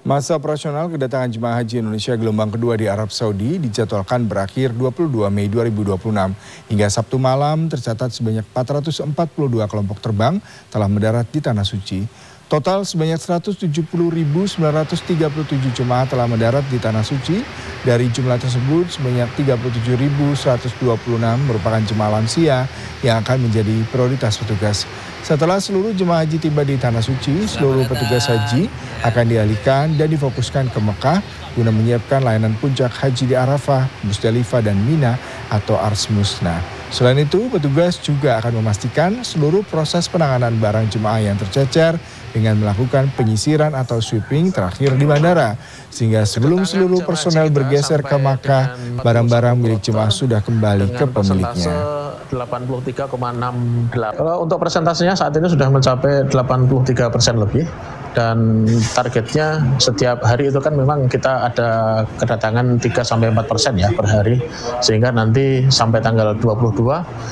Masa operasional kedatangan jemaah haji Indonesia gelombang kedua di Arab Saudi dijadwalkan berakhir 22 Mei 2026. Hingga Sabtu malam tercatat sebanyak 442 kelompok terbang telah mendarat di Tanah Suci. Total sebanyak 170.937 jemaah telah mendarat di Tanah Suci. Dari jumlah tersebut sebanyak 37.126 merupakan jemaah lansia yang akan menjadi prioritas petugas. Setelah seluruh jemaah haji tiba di Tanah Suci, seluruh petugas haji akan dialihkan dan difokuskan ke Mekah guna menyiapkan layanan puncak haji di Arafah, Musdalifah, dan Mina atau Ars Musna. Selain itu, petugas juga akan memastikan seluruh proses penanganan barang jemaah yang tercecer dengan melakukan penyisiran atau sweeping terakhir di bandara. Sehingga sebelum seluruh personel bergeser ke Makkah, barang-barang milik jemaah sudah kembali ke pemiliknya. 83,68. Kalau untuk persentasenya saat ini sudah mencapai 83% lebih. Dan targetnya setiap hari itu kan memang kita ada kedatangan 3-4% ya per hari. Sehingga nanti sampai tanggal 22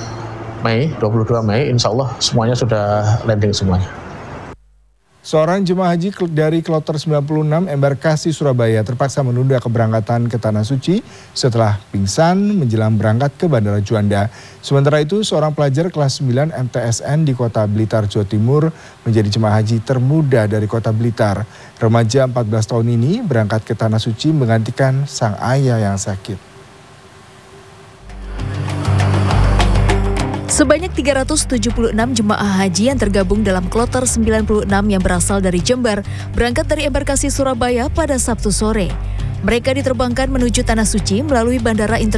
Mei insya Allah semuanya sudah landing semuanya. Seorang jemaah haji dari Kloter 96 embarkasi Surabaya terpaksa menunda keberangkatan ke Tanah Suci setelah pingsan menjelang berangkat ke Bandara Juanda. Sementara itu, seorang pelajar kelas 9 MTSN di Kota Blitar, Jawa Timur menjadi jemaah haji termuda dari Kota Blitar. Remaja 14 tahun ini berangkat ke Tanah Suci menggantikan sang ayah yang sakit. Sebanyak 376 jemaah haji yang tergabung dalam Kloter 96 yang berasal dari Jember berangkat dari embarkasi Surabaya pada Sabtu sore. Mereka diterbangkan menuju Tanah Suci melalui Bandara